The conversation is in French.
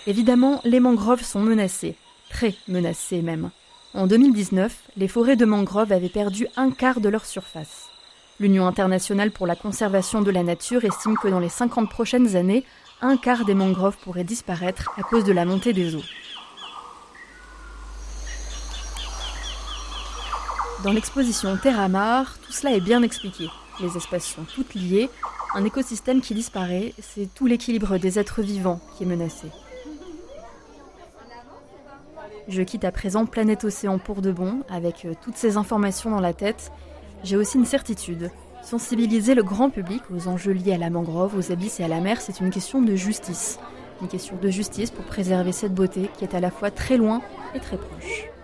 Évidemment, les mangroves sont menacées, très menacées même. En 2019, les forêts de mangroves avaient perdu un quart de leur surface. L'Union internationale pour la conservation de la nature estime que dans les 50 prochaines années, un quart des mangroves pourrait disparaître à cause de la montée des eaux. Dans l'exposition Terre à Mare, tout cela est bien expliqué. Les espèces sont toutes liées. Un écosystème qui disparaît, c'est tout l'équilibre des êtres vivants qui est menacé. Je quitte à présent Planète Océan pour de bon, avec toutes ces informations dans la tête. J'ai aussi une certitude. Sensibiliser le grand public aux enjeux liés à la mangrove, aux abysses et à la mer, c'est une question de justice. Une question de justice pour préserver cette beauté qui est à la fois très loin et très proche.